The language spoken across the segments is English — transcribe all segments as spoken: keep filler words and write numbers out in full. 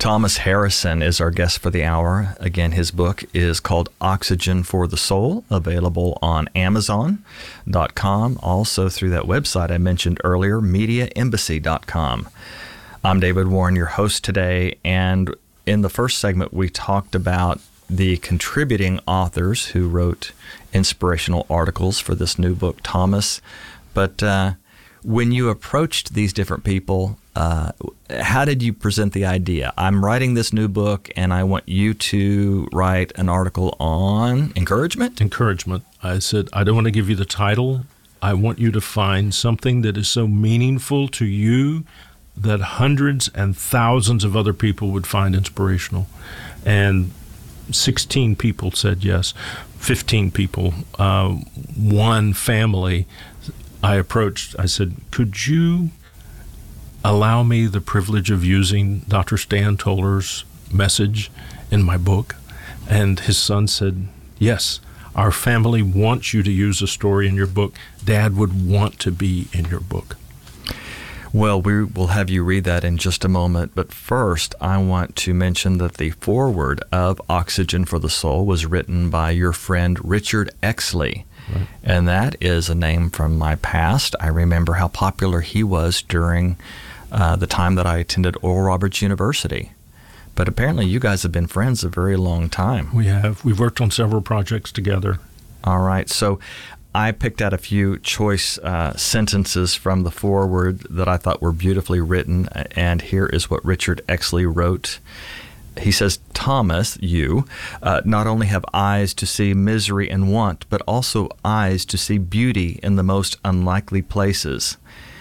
Thomas Harrison is our guest for the hour. Again, his book is called Oxygen for the Soul, available on Amazon dot com, also through that website I mentioned earlier, media embassy dot com. I'm David Warren, your host today, and in the first segment we talked about the contributing authors who wrote inspirational articles for this new book, Thomas. But uh, when you approached these different people, uh, how did you present the idea? I'm writing this new book, and I want you to write an article on encouragement? Encouragement. I said, I don't want to give you the title. I want you to find something that is so meaningful to you that hundreds and thousands of other people would find inspirational. And sixteen people said yes. fifteen people. Uh, one family I approached, I said, could you allow me the privilege of using Doctor Stan Toller's message in my book? And his son said, yes, our family wants you to use a story in your book. Dad would want to be in your book. Well, we will have you read that in just a moment, but first I want to mention that the foreword of Oxygen for the Soul was written by your friend Richard Exley. Right. And that is a name from my past. I remember how popular he was during uh, the time that I attended Oral Roberts University. But apparently you guys have been friends a very long time. We have. We've worked on several projects together. All right. So I picked out a few choice uh, sentences from the foreword that I thought were beautifully written, and here is what Richard Exley wrote. He says, Thomas, you, uh, not only have eyes to see misery and want, but also eyes to see beauty in the most unlikely places.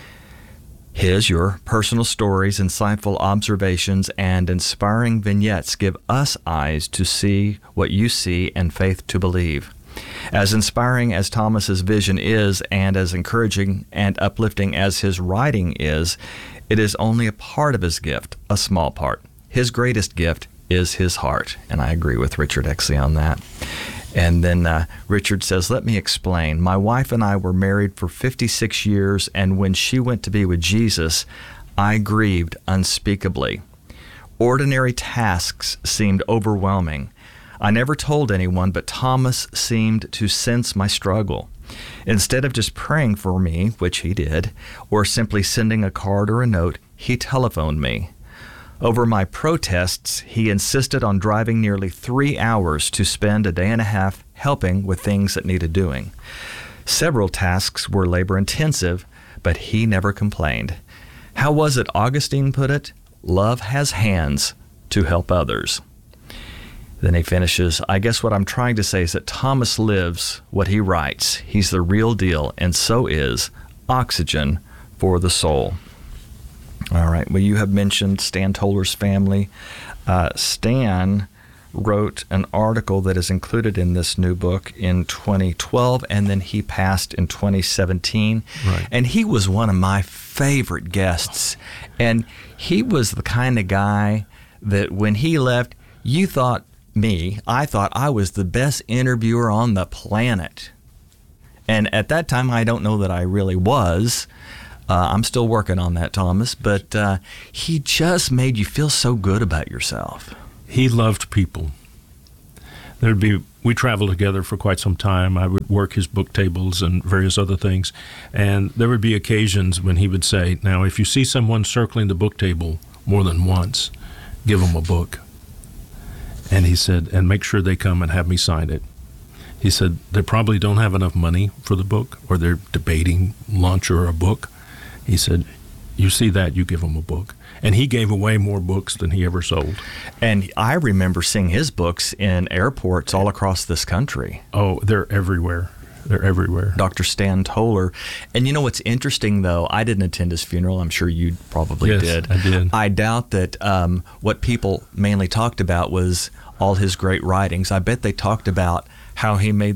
His, your personal stories, insightful observations, and inspiring vignettes give us eyes to see what you see and faith to believe. As inspiring as Thomas's vision is, and as encouraging and uplifting as his writing is, it is only a part of his gift, a small part. His greatest gift is his heart. And I agree with Richard Exley on that. And then uh, Richard says, let me explain. My wife and I were married for fifty-six years, and when she went to be with Jesus, I grieved unspeakably. Ordinary tasks seemed overwhelming. I never told anyone, but Thomas seemed to sense my struggle. Instead of just praying for me, which he did, or simply sending a card or a note, he telephoned me. Over my protests, he insisted on driving nearly three hours to spend a day and a half helping with things that needed doing. Several tasks were labor-intensive, but he never complained. How was it Augustine put it? Love has hands to help others. Then he finishes, I guess what I'm trying to say is that Thomas lives what he writes. He's the real deal, and so is Oxygen for the Soul. All right. Well, you have mentioned Stan Toller's family. Uh, Stan wrote an article that is included in this new book in twenty twelve, and then he passed in twenty seventeen. Right. And he was one of my favorite guests. And he was the kind of guy that when he left, you thought, me, I thought I was the best interviewer on the planet. And at that time, I don't know that I really was. Uh, I'm still working on that, Thomas. But uh, he just made you feel so good about yourself. He loved people. There'd be we traveled together for quite some time. I would work his book tables and various other things. And there would be occasions when he would say, now, if you see someone circling the book table more than once, give them a book. And he said, and make sure they come and have me sign it. He said, they probably don't have enough money for the book, or they're debating lunch or a book. He said, you see that, you give them a book. And he gave away more books than he ever sold. And I remember seeing his books in airports all across this country. Oh, they're everywhere. They're everywhere. Doctor Stan Toller. And you know what's interesting, though? I didn't attend his funeral. I'm sure you probably yes, did. I did. I doubt that um, what people mainly talked about was all his great writings. I bet they talked about how he made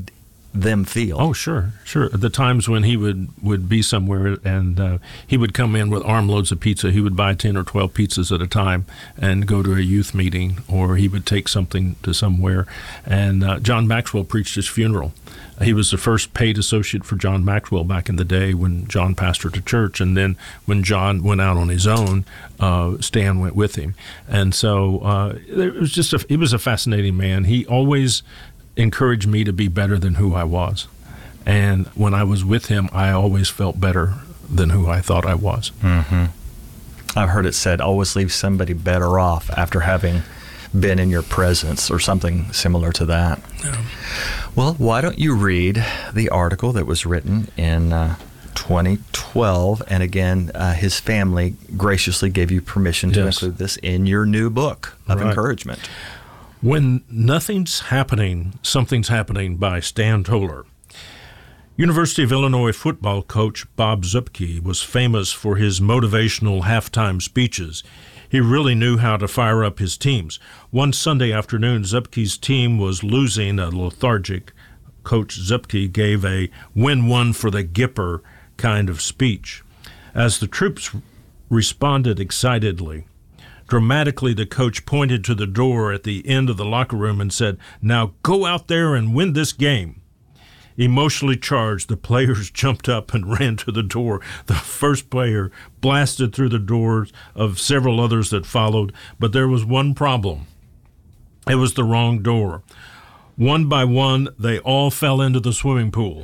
them feel. Oh, sure, sure. The times when he would, would be somewhere and uh, he would come in with armloads of pizza. He would buy ten or twelve pizzas at a time and go to a youth meeting, or he would take something to somewhere. And uh, John Maxwell preached his funeral. He was the first paid associate for John Maxwell back in the day when John pastored a church. And then when John went out on his own, uh, Stan went with him. And so uh, it was just a, he was a fascinating man. He always encouraged me to be better than who I was. And when I was with him, I always felt better than who I thought I was. Mm-hmm. I've heard it said, always leave somebody better off after having been in your presence, or something similar to that. Yeah. Well, why don't you read the article that was written in uh, twenty twelve, and again, uh, his family graciously gave you permission to Yes. include this in your new book of Right. encouragement. When Nothing's Happening, Something's Happening by Stan Toller. University of Illinois football coach Bob Zuppke was famous for his motivational halftime speeches. He really knew how to fire up his teams. One Sunday afternoon, Zuppke's team was losing a lethargic. Coach Zuppke gave a win one for the Gipper kind of speech. As the troops responded excitedly, dramatically, the coach pointed to the door at the end of the locker room and said, "Now go out there and win this game." Emotionally charged, the players jumped up and ran to the door. The first player blasted through the doors of several others that followed, but there was one problem. It was the wrong door. One by one, they all fell into the swimming pool.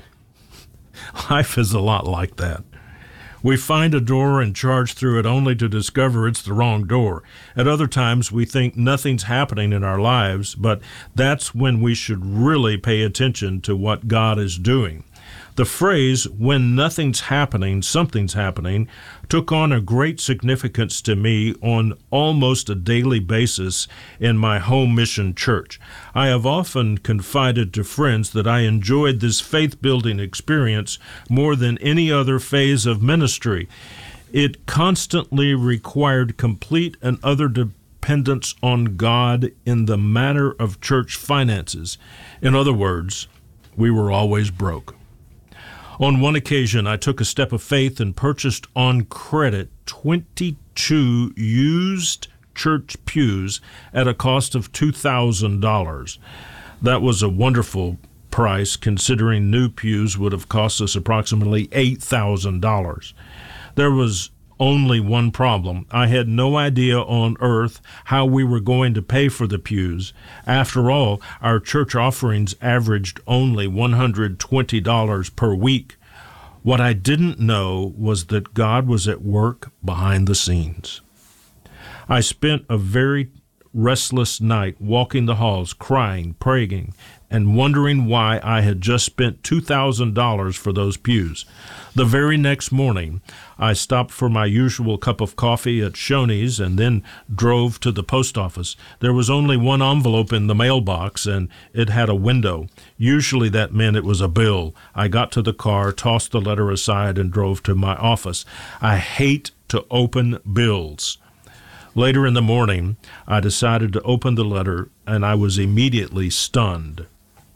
Life is a lot like that. We find a door and charge through it only to discover it's the wrong door. At other times, we think nothing's happening in our lives, but that's when we should really pay attention to what God is doing. The phrase, when nothing's happening, something's happening, took on a great significance to me on almost a daily basis in my home mission church. I have often confided to friends that I enjoyed this faith-building experience more than any other phase of ministry. It constantly required complete and utter dependence on God in the matter of church finances. In other words, we were always broke. On one occasion, I took a step of faith and purchased on credit twenty-two used church pews at a cost of two thousand dollars. That was a wonderful price, considering new pews would have cost us approximately eight thousand dollars. There was only one problem. I had no idea on earth how we were going to pay for the pews. After all, our church offerings averaged only one hundred twenty dollars per week. What I didn't know was that God was at work behind the scenes. I spent a very restless night walking the halls, crying, praying, and wondering why I had just spent two thousand dollars for those pews. The very next morning, I stopped for my usual cup of coffee at Shoney's and then drove to the post office. There was only one envelope in the mailbox, and it had a window. Usually that meant it was a bill. I got to the car, tossed the letter aside, and drove to my office. I hate to open bills. Later in the morning, I decided to open the letter, and I was immediately stunned.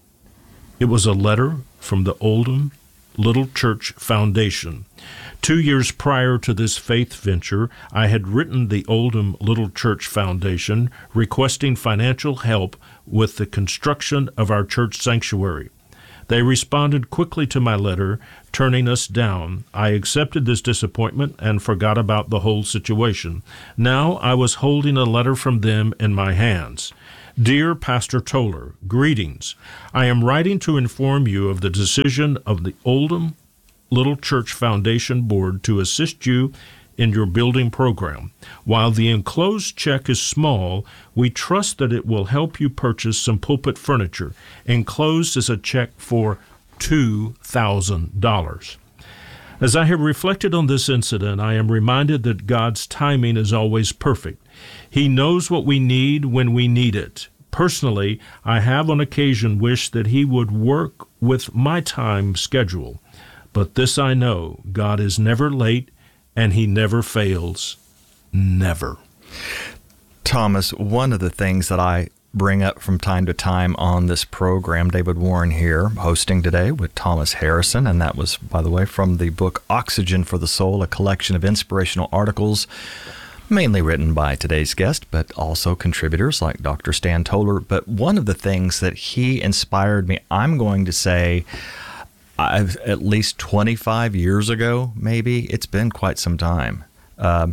It was a letter from the Oldham Little Church Foundation. Two years prior to this faith venture, I had written the Oldham Little Church Foundation requesting financial help with the construction of our church sanctuary. They responded quickly to my letter, turning us down. I accepted this disappointment and forgot about the whole situation. Now I was holding a letter from them in my hands. Dear Pastor Toller, greetings. I am writing to inform you of the decision of the Oldham Little Church Foundation Board to assist you in your building program. While the enclosed check is small, we trust that it will help you purchase some pulpit furniture. Enclosed is a check for two thousand dollars. As I have reflected on this incident, I am reminded that God's timing is always perfect. He knows what we need when we need it. Personally, I have on occasion wished that He would work with my time schedule. But this I know, God is never late, and He never fails. Never. Thomas, one of the things that I bring up from time to time on this program. David Warren here, hosting today with Thomas Harrison, and that was, by the way, from the book Oxygen for the Soul, a collection of inspirational articles, mainly written by today's guest, but also contributors like Doctor Stan Toller. But one of the things that he inspired me, I'm going to say, I've, at least twenty-five years ago, maybe, it's been quite some time, um,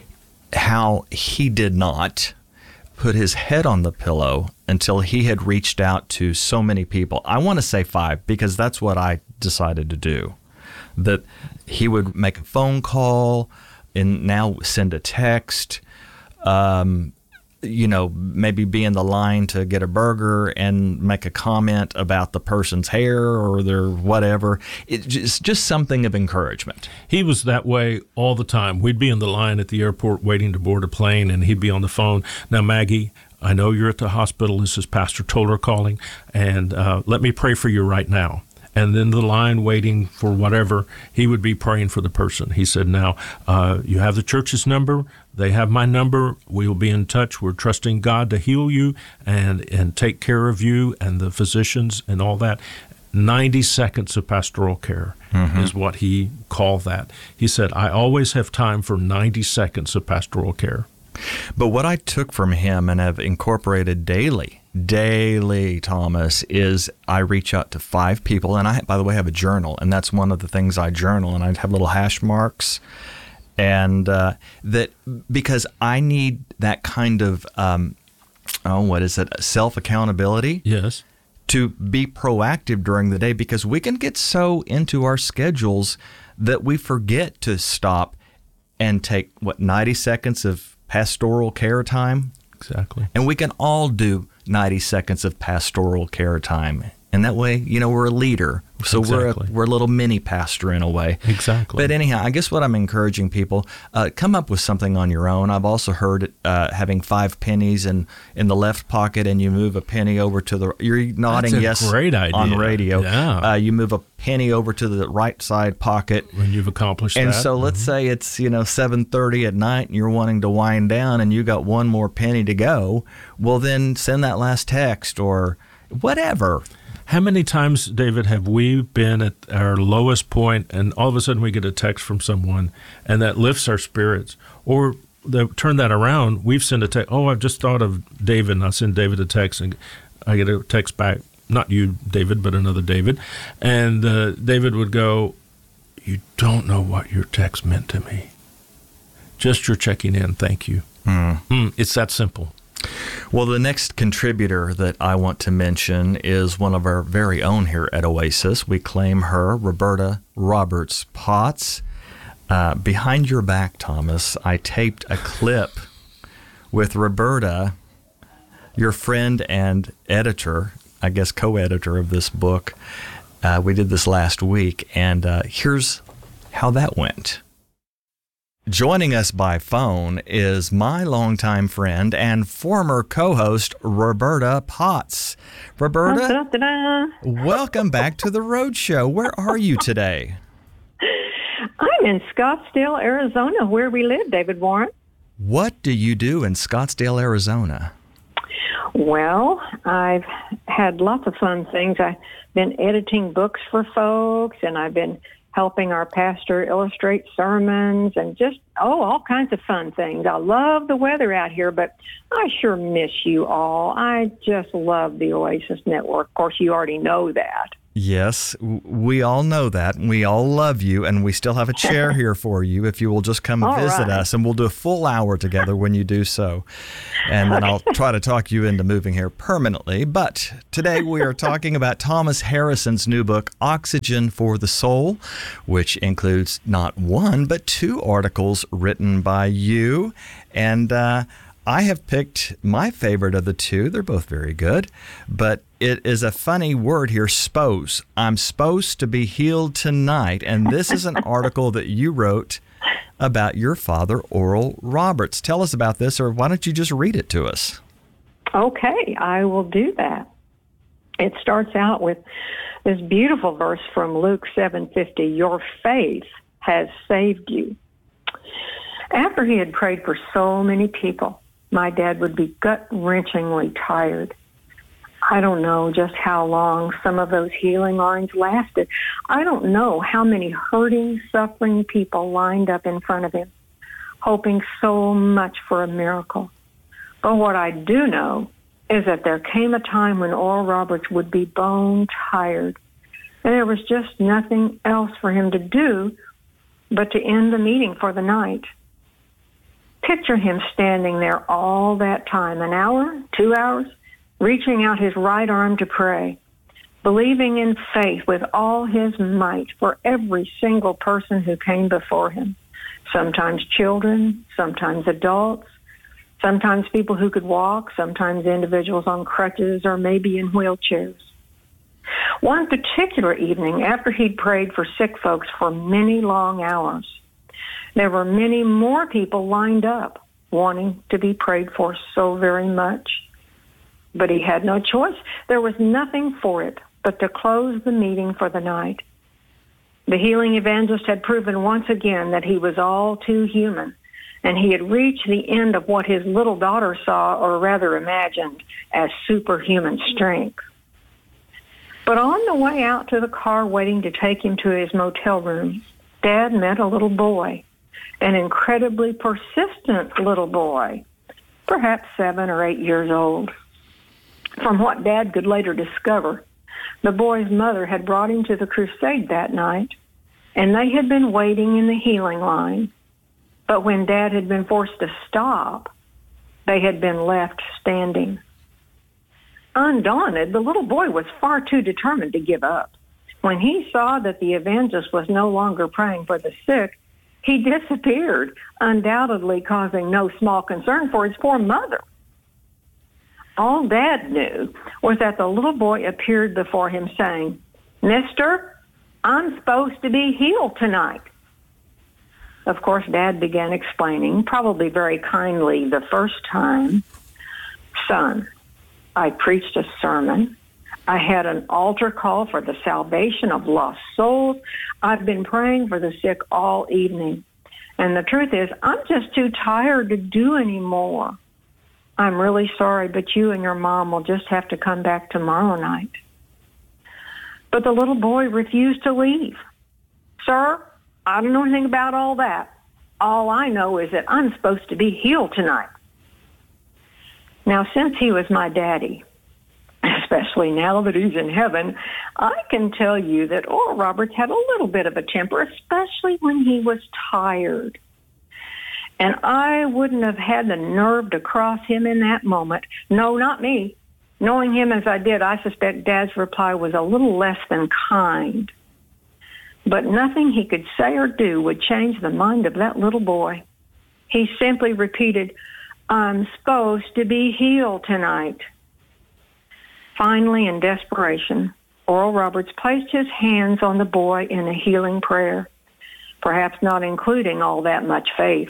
how he did not put his head on the pillow until he had reached out to so many people. I want to say five because that's what I decided to do. That he would make a phone call and now send a text, um, you know, maybe be in the line to get a burger and make a comment about the person's hair or their whatever. It's just, just something of encouragement. He was that way all the time. We'd be in the line at the airport waiting to board a plane, and he'd be on the phone. Now, Maggie, I know you're at the hospital. This is Pastor Toller calling, and uh, let me pray for you right now. And then the line waiting for whatever, he would be praying for the person. He said, now, uh, you have the church's number. They have my number. We will be in touch. We're trusting God to heal you and, and take care of you and the physicians and all that. ninety seconds of pastoral care mm-hmm. is what he called that. He said, I always have time for ninety seconds of pastoral care. But what I took from him and have incorporated daily, daily, Thomas, is I reach out to five people. And I, by the way, have a journal. And that's one of the things I journal. And I have little hash marks. And uh, that because I need that kind of, um, oh, what is it, self-accountability? Yes. To be proactive during the day, because we can get so into our schedules that we forget to stop and take, what, ninety seconds of pastoral care time? Exactly. And we can all do ninety seconds of pastoral care time. And that way, you know, we're a leader. So exactly. we're, a, we're a little mini pastor in a way. Exactly. But anyhow, I guess what I'm encouraging people, uh, come up with something on your own. I've also heard uh, having five pennies in, in the left pocket, and you move a penny over to the, you're nodding That's a yes great idea. on radio. Yeah. Uh, you move a penny over to the right side pocket. When you've accomplished and that. And so mm-hmm. let's say it's, you know, seven thirty at night and you're wanting to wind down and you got one more penny to go. Well, then send that last text or whatever. How many times, David, have we been at our lowest point and all of a sudden we get a text from someone and that lifts our spirits? Or the, turn that around, we've sent a text, oh, I've just thought of David, and I send David a text and I get a text back, not you, David, but another David. And uh, David would go, you don't know what your text meant to me. Just your checking in, thank you. Mm. Mm, it's that simple. Well, the next contributor that I want to mention is one of our very own here at Oasis. We claim her, Roberta Roberts Potts. Uh, behind your back, Thomas, I taped a clip with Roberta, your friend and editor, I guess co-editor of this book. Uh, we did this last week, and uh, here's how that went. Joining us by phone is my longtime friend and former co-host, Roberta Potts. Roberta, welcome back to the Road Show. Where are you today? I'm in Scottsdale, Arizona, where we live, David Warren. What do you do in Scottsdale, Arizona? Well, I've had lots of fun things. I've been editing books for folks, and I've been helping our pastor illustrate sermons and just, oh, all kinds of fun things. I love the weather out here, but I sure miss you all. I just love the Oasis Network. Of course, you already know that. Yes, we all know that. We all love you, and we still have a chair here for you if you will just come all visit right. us, and we'll do a full hour together when you do so. And then I'll try to talk you into moving here permanently. But today we are talking about Thomas Harrison's new book, Oxygen for the Soul, which includes not one, but two articles written by you. And uh, I have picked my favorite of the two. They're both very good, but it is a funny word here, "spose." I'm supposed to be healed tonight, and this is an article that you wrote about your father, Oral Roberts. Tell us about this, or why don't you just read it to us? Okay, I will do that. It starts out with this beautiful verse from Luke seven fifty, "Your faith has saved you." After he had prayed for so many people, my dad would be gut-wrenchingly tired. I don't know just how long some of those healing lines lasted. I don't know how many hurting, suffering people lined up in front of him, hoping so much for a miracle. But what I do know is that there came a time when Oral Roberts would be bone tired, and there was just nothing else for him to do but to end the meeting for the night. Picture him standing there all that time, an hour, two hours, reaching out his right arm to pray, believing in faith with all his might for every single person who came before him, sometimes children, sometimes adults, sometimes people who could walk, sometimes individuals on crutches or maybe in wheelchairs. One particular evening, after he'd prayed for sick folks for many long hours, there were many more people lined up wanting to be prayed for so very much. But he had no choice. There was nothing for it but to close the meeting for the night. The healing evangelist had proven once again that he was all too human, and he had reached the end of what his little daughter saw, or rather imagined, as superhuman strength. But on the way out to the car waiting to take him to his motel room, Dad met a little boy, an incredibly persistent little boy, perhaps seven or eight years old. From what Dad could later discover, the boy's mother had brought him to the crusade that night, and they had been waiting in the healing line. But when Dad had been forced to stop, they had been left standing. Undaunted, the little boy was far too determined to give up. When he saw that the evangelist was no longer praying for the sick, he disappeared, undoubtedly causing no small concern for his poor mother. All Dad knew was that the little boy appeared before him saying, "Mister, I'm supposed to be healed tonight." Of course, Dad began explaining, probably very kindly the first time, "Son, I preached a sermon. I had an altar call for the salvation of lost souls. I've been praying for the sick all evening. And the truth is, I'm just too tired to do any more. I'm really sorry, but you and your mom will just have to come back tomorrow night." But the little boy refused to leave. "Sir, I don't know anything about all that. All I know is that I'm supposed to be healed tonight." Now, since he was my daddy, especially now that he's in heaven, I can tell you that Oral Roberts had a little bit of a temper, especially when he was tired. And I wouldn't have had the nerve to cross him in that moment. No, not me. Knowing him as I did, I suspect Dad's reply was a little less than kind. But nothing he could say or do would change the mind of that little boy. He simply repeated, "I'm supposed to be healed tonight." Finally, in desperation, Oral Roberts placed his hands on the boy in a healing prayer, perhaps not including all that much faith.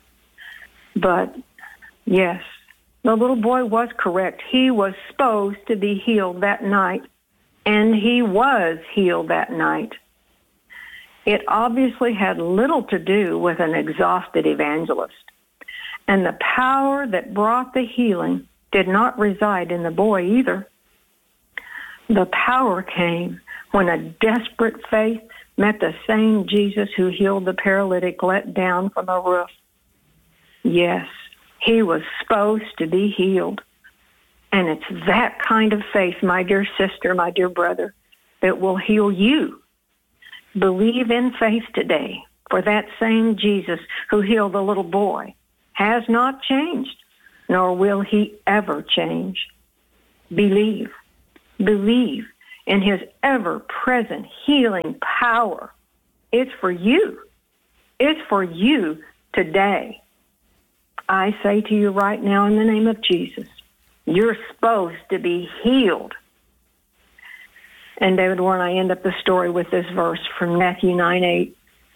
But, yes, the little boy was correct. He was supposed to be healed that night, and he was healed that night. It obviously had little to do with an exhausted evangelist, and the power that brought the healing did not reside in the boy either. The power came when a desperate faith met the same Jesus who healed the paralytic let down from a roof. Yes, he was supposed to be healed. And it's that kind of faith, my dear sister, my dear brother, that will heal you. Believe in faith today, for that same Jesus who healed the little boy has not changed, nor will he ever change. Believe. Believe in his ever-present healing power. It's for you. It's for you today. I say to you right now in the name of Jesus, you're supposed to be healed. And David Warren, I end up the story with this verse from Matthew nine eight.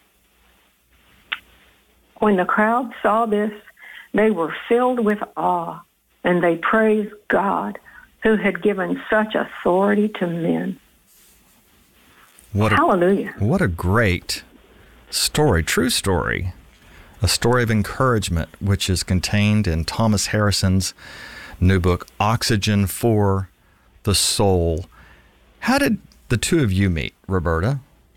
When the crowd saw this, they were filled with awe, and they praised God, who had given such authority to men. What a, Hallelujah. What a great story, true story A story of encouragement, which is contained in Thomas Harrison's new book, Oxygen for the Soul. How did the two of you meet, Roberta?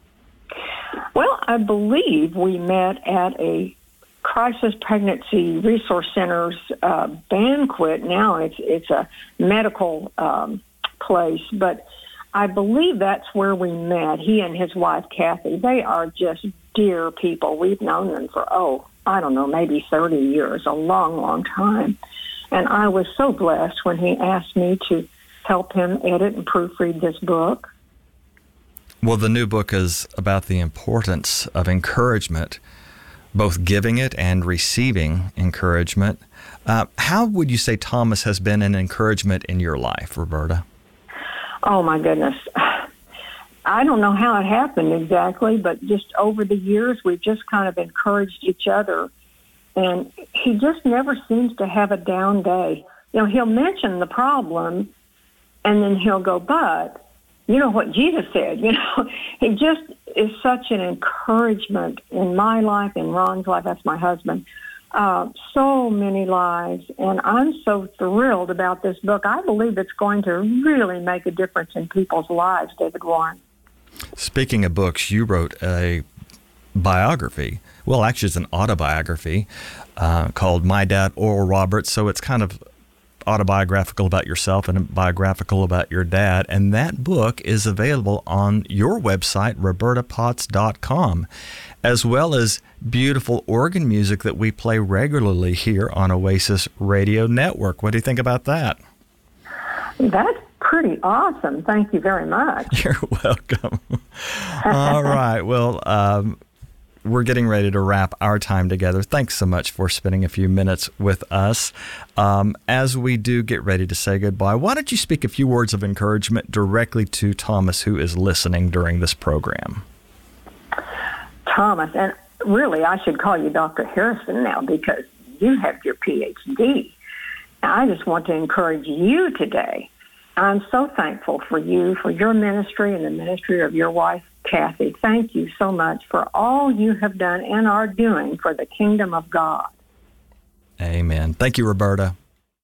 Well, I believe we met at a Crisis Pregnancy Resource Center's uh, banquet. Now it's it's a medical um, place, but I believe that's where we met. He and his wife, Kathy, they are just dear people. We've known them for, oh, I don't know, maybe thirty years, a long, long time. And I was so blessed when he asked me to help him edit and proofread this book. Well, the new book is about the importance of encouragement, both giving it and receiving encouragement. Uh, how would you say Thomas has been an encouragement in your life, Roberta? Oh, my goodness. I don't know how it happened exactly, but just over the years, we've just kind of encouraged each other. And he just never seems to have a down day. You know, he'll mention the problem, and then he'll go, but you know what Jesus said, you know. He just is such an encouragement in my life, in Ron's life, that's my husband, uh, so many lives. And I'm so thrilled about this book. I believe it's going to really make a difference in people's lives, David Warren. Speaking of books, you wrote a biography. Well, actually, it's an autobiography uh, called My Dad, Oral Roberts. So it's kind of autobiographical about yourself and biographical about your dad. And that book is available on your website, roberta potts dot com, as well as beautiful organ music that we play regularly here on Oasis Radio Network. What do you think about that? That's pretty awesome. Thank you very much. You're welcome. All right. Well, um, we're getting ready to wrap our time together. Thanks so much for spending a few minutes with us. Um, as we do get ready to say goodbye, why don't you speak a few words of encouragement directly to Thomas, who is listening during this program? Thomas, and really I should call you Doctor Harrison now because you have your P H D. I just want to encourage you today. I'm so thankful for you, for your ministry and the ministry of your wife, Kathy. Thank you so much for all you have done and are doing for the kingdom of God. Amen. Thank you, Roberta.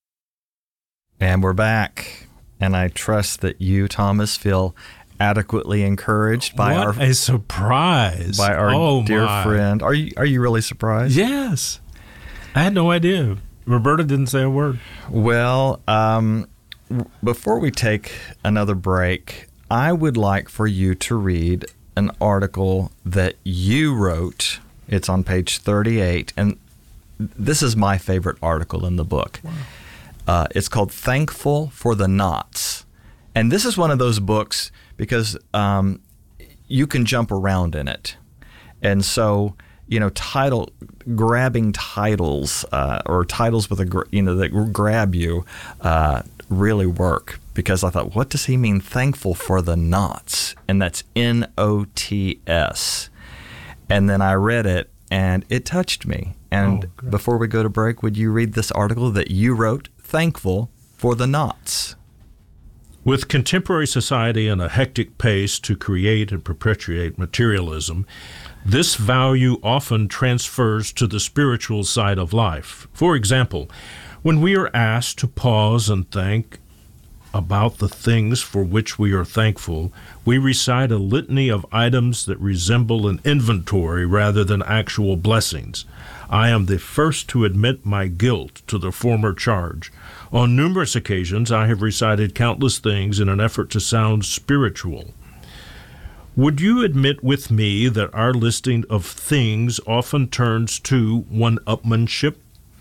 And we're back. And I trust that you, Thomas, feel adequately encouraged by what our a surprise by our oh, dear my. friend. Are you are you really surprised? Yes. I had no idea. Roberta didn't say a word. Well, um, before we take another break, I would like for you to read an article that you wrote. It's on page thirty-eight, and this is my favorite article in the book. Wow. Uh, it's called Thankful for the Knots. And this is one of those books because um, you can jump around in it. And so, you know, title grabbing titles uh, or titles with a, you know, that grab you uh, really work. Because I thought, what does he mean thankful for the knots? And that's N O T S. And then I read it, and it touched me. And oh, before we go to break, would you read this article that you wrote, Thankful for the Knots? With contemporary society and a hectic pace to create and perpetuate materialism, this value often transfers to the spiritual side of life. For example, when we are asked to pause and think about the things for which we are thankful, we recite a litany of items that resemble an inventory rather than actual blessings. I am the first to admit my guilt to the former charge. On numerous occasions, I have recited countless things in an effort to sound spiritual. Would you admit with me that our listing of things often turns to one-upmanship?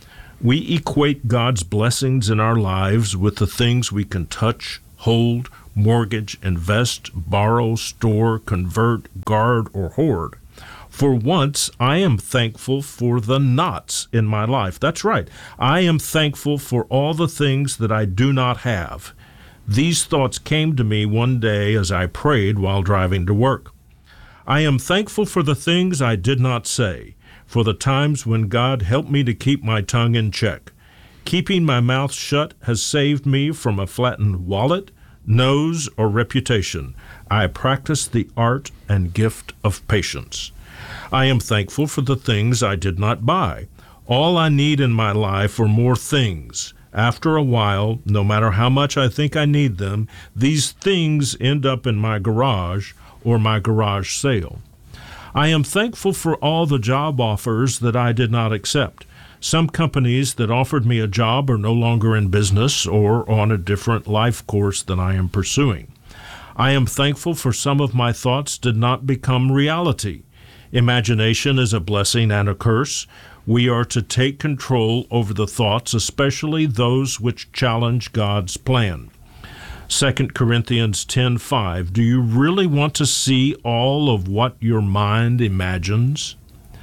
We equate God's blessings in our lives with the things we can touch, hold, mortgage, invest, borrow, store, convert, guard, or hoard. For once, I am thankful for the knots in my life. That's right. I am thankful for all the things that I do not have. These thoughts came to me one day as I prayed while driving to work. I am thankful for the things I did not say, for the times when God helped me to keep my tongue in check. Keeping my mouth shut has saved me from a flattened wallet, nose, or reputation. I practice the art and gift of patience. I am thankful for the things I did not buy. All I need in my life are more things. After a while, no matter how much I think I need them, these things end up in my garage or my garage sale. I am thankful for all the job offers that I did not accept. Some companies that offered me a job are no longer in business or on a different life course than I am pursuing. I am thankful for some of my thoughts did not become reality. Imagination is a blessing and a curse. We are to take control over the thoughts, especially those which challenge God's plan. Second Corinthians ten five, do you really want to see all of what your mind imagines?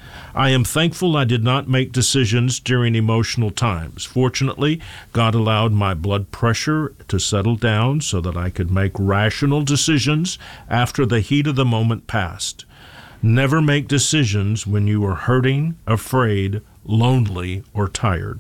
I am thankful I did not make decisions during emotional times. Fortunately, God allowed my blood pressure to settle down so that I could make rational decisions after the heat of the moment passed. Never make decisions when you are hurting, afraid, lonely, or tired.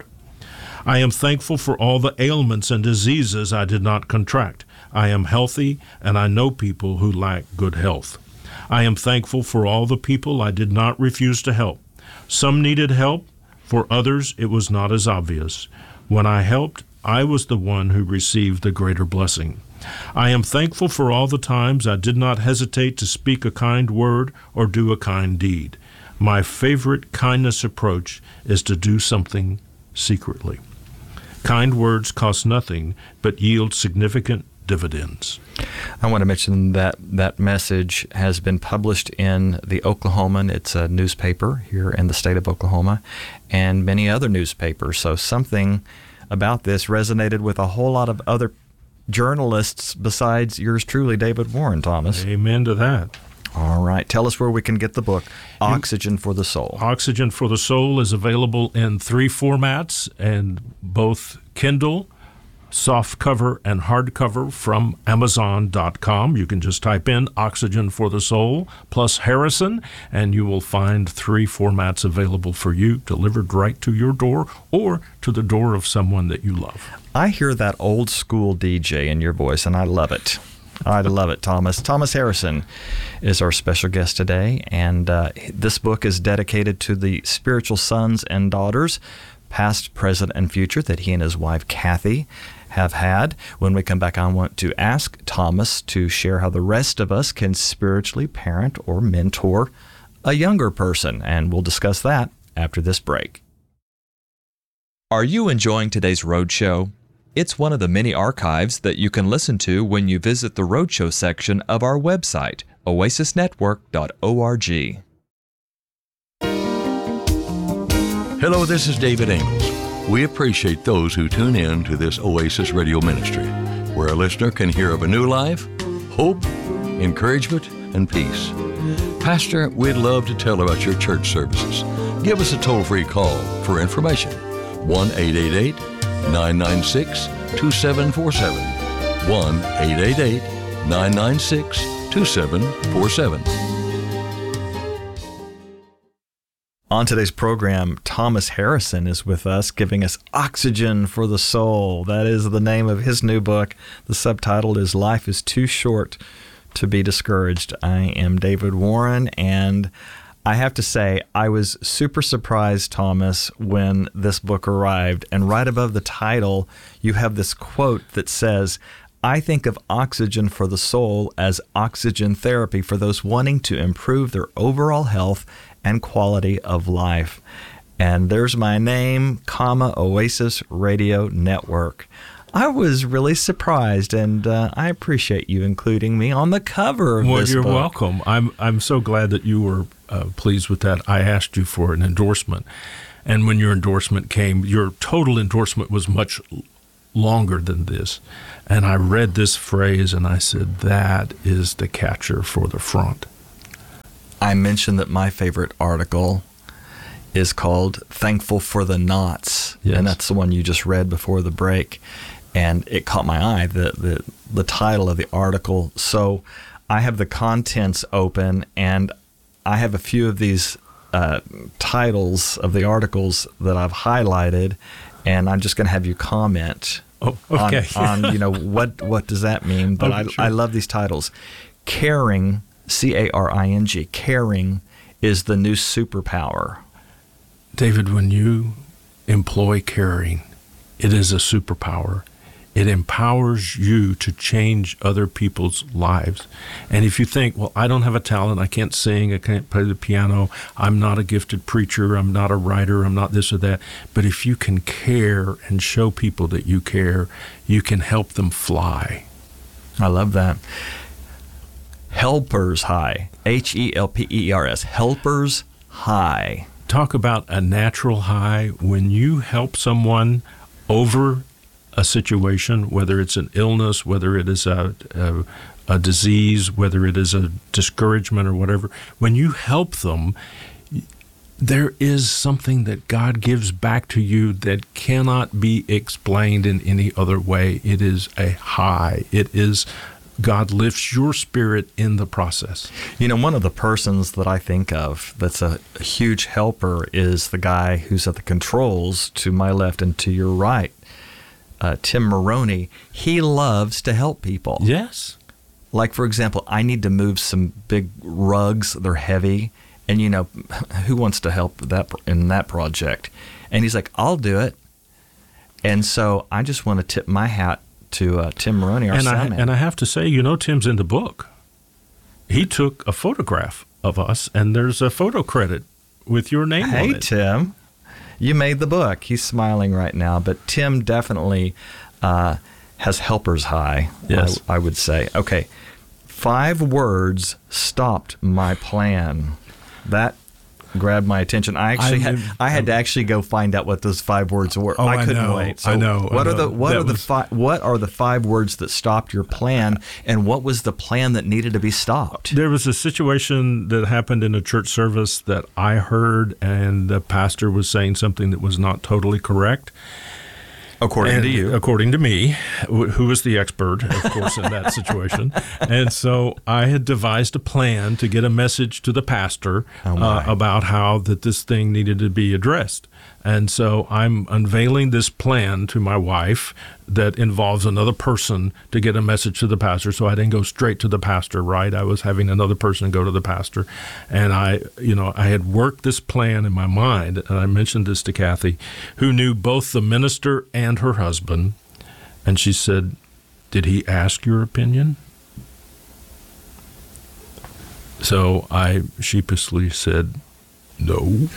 I am thankful for all the ailments and diseases I did not contract. I am healthy, and I know people who lack good health. I am thankful for all the people I did not refuse to help. Some needed help. For others, it was not as obvious. When I helped, I was the one who received the greater blessing. I am thankful for all the times I did not hesitate to speak a kind word or do a kind deed. My favorite kindness approach is to do something secretly. Kind words cost nothing, but yield significant dividends. I want to mention that that message has been published in the Oklahoman. It's a newspaper here in the state of Oklahoma, and many other newspapers. So something about this resonated with a whole lot of other journalists besides yours truly, David Warren, Thomas. Amen to that. All right. Tell us where we can get the book, Oxygen for the Soul. Oxygen for the Soul is available in three formats, and both Kindle, softcover, and hardcover from Amazon dot com. You can just type in Oxygen for the Soul plus Harrison, and you will find three formats available for you, delivered right to your door or to the door of someone that you love. I hear that old school D J in your voice, and I love it. I love it, Thomas. Thomas Harrison is our special guest today, and uh, this book is dedicated to the spiritual sons and daughters, past, present, and future, that he and his wife, Kathy, have had. When we come back, I want to ask Thomas to share how the rest of us can spiritually parent or mentor a younger person, and we'll discuss that after this break. Are you enjoying today's Roadshow? It's one of the many archives that you can listen to when you visit the Roadshow section of our website, oasis network dot org. Hello, this is David Amos. We appreciate those who tune in to this Oasis radio ministry, where a listener can hear of a new life, hope, encouragement, and peace. Pastor, we'd love to tell about your church services. Give us a toll-free call for information. one eight eight eight, nine nine six, two seven four seven. one eight eight eight, nine nine six, two seven four seven. On today's program, Thomas Harrison is with us, giving us Oxygen for the Soul. That is the name of his new book. The subtitle is Life is Too Short to Be Discouraged. I am David Warren, and I have to say, I was super surprised, Thomas, when this book arrived. And right above the title, you have this quote that says, I think of Oxygen for the Soul as oxygen therapy for those wanting to improve their overall health and quality of life. And there's my name, comma, Oasis Radio Network. I was really surprised, and uh, I appreciate you including me on the cover of well, this book. book. Well, you're welcome. I'm I'm so glad that you were uh, pleased with that. I asked you for an endorsement, and when your endorsement came, your total endorsement was much longer than this. And I read this phrase, and I said, that is the catcher for the front. I mentioned that my favorite article is called Thankful for the Knots. Yes. And that's the one you just read before the break. And it caught my eye, the, the, the title of the article. So I have the contents open, and I have a few of these uh, titles of the articles that I've highlighted, and I'm just going to have you comment oh, okay. on, on, you know, what, what does that mean? But Oh, I, sure. I love these titles. Caring, C A R I N G, caring is the new superpower. David, when you employ caring, it is a superpower. It empowers you to change other people's lives. And if you think, well, I don't have a talent, I can't sing, I can't play the piano, I'm not a gifted preacher, I'm not a writer, I'm not this or that. But if you can care and show people that you care, you can help them fly. I love that. Helpers High. H E L P E R S. Helpers High. Talk about a natural high. When you help someone over a situation, whether it's an illness, whether it is a, a, a disease, whether it is a discouragement or whatever, when you help them, there is something that God gives back to you that cannot be explained in any other way. It is a high. It is God lifts your spirit in the process. You know, one of the persons that I think of that's a, a huge helper is the guy who's at the controls to my left and to your right. Uh, Tim Maroney, he loves to help people. Yes. Like, for example, I need to move some big rugs. They're heavy. And, you know, who wants to help that in that project? And he's like, I'll do it. And so I just want to tip my hat to uh, Tim Maroney, our and I, sound man. And I have to say, you know, Tim's in the book. He took a photograph of us, and there's a photo credit with your name hey, on it. Hey, Tim. You made the book. He's smiling right now, but Tim definitely uh, has helpers high, yes. I, I would say. Okay, five words stopped my plan. That grabbed my attention. I actually I, had I had to actually go find out what those five words were. Oh, I couldn't I know, wait. So I know. What I are know. the what that are the was, fi- what are the five words that stopped your plan, and what was the plan that needed to be stopped? There was a situation that happened in a church service that I heard, and the pastor was saying something that was not totally correct. According and, to you. According to me, who was the expert, of course, in that situation. And so I had devised a plan to get a message to the pastor oh uh, about how that this thing needed to be addressed. And so I'm unveiling this plan to my wife that involves another person to get a message to the pastor. So I didn't go straight to the pastor, right? I was having another person go to the pastor. And I, you know, I had worked this plan in my mind, and I mentioned this to Kathy, who knew both the minister and her husband. And she said, "Did he ask your opinion?" So I sheepishly said, "No."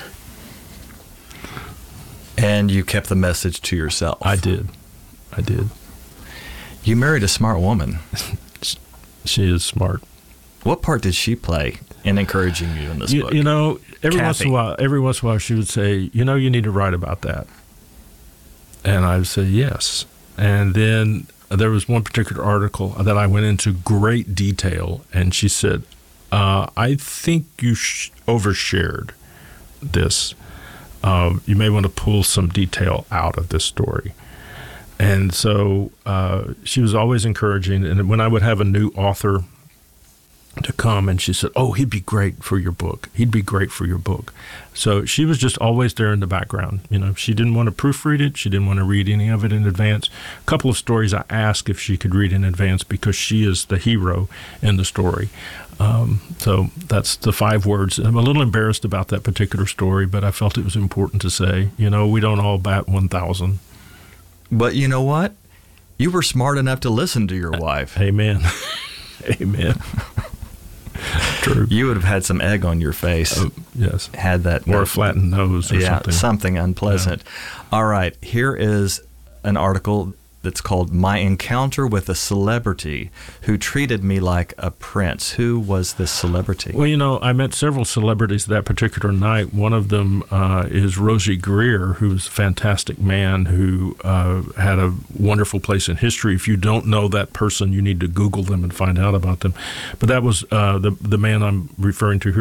And you kept the message to yourself. I did. I did. You married a smart woman. She is smart. What part did she play in encouraging you in this you, book? You know, every Kathy. once in a while, every once in a while, she would say, "You know, you need to write about that." And I would say, "Yes." And then there was one particular article that I went into great detail, and she said, uh, "I think you sh- overshared this. Uh, you may want to pull some detail out of this story." And so uh, she was always encouraging. And when I would have a new author to come, and she said, "Oh, he'd be great for your book. He'd be great for your book." So she was just always there in the background. You know, she didn't want to proofread it. She didn't want to read any of it in advance. A couple of stories I asked if she could read in advance because she is the hero in the story. Um, so that's the five words. I'm a little embarrassed about that particular story, but I felt it was important to say, you know, we don't all bat one thousand. But you know what? You were smart enough to listen to your wife. Amen. Amen. True. You would have had some egg on your face. Oh, yes. Had that. Or that, a flattened nose or yeah, something. something unpleasant. Yeah. All right. Here is an article that's called My Encounter with a Celebrity Who Treated Me Like a Prince. Who was this celebrity? Well, you know, I met several celebrities that particular night. One of them uh, is Rosie Greer, who's a fantastic man who uh, had a wonderful place in history. If you don't know that person, you need to Google them and find out about them. But that was uh, the the man I'm referring to here.